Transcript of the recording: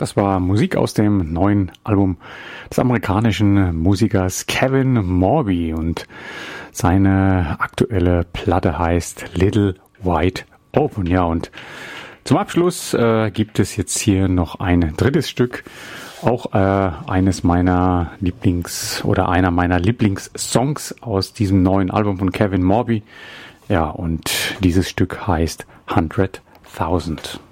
Das war Musik aus dem neuen Album des amerikanischen Musikers Kevin Morby und seine aktuelle Platte heißt Little Wide Open. Ja, und zum Abschluss gibt es jetzt hier noch ein drittes Stück, auch eines meiner einer meiner Lieblingssongs aus diesem neuen Album von Kevin Morby. Ja, und dieses Stück heißt 100,000.